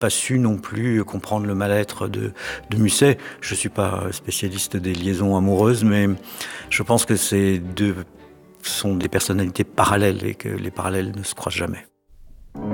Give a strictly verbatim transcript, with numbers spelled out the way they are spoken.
pas su non plus comprendre le mal-être de, de Musset. Je suis pas spécialiste des liaisons amoureuses, mais je pense que ces deux sont des personnalités parallèles et que les parallèles ne se croisent jamais.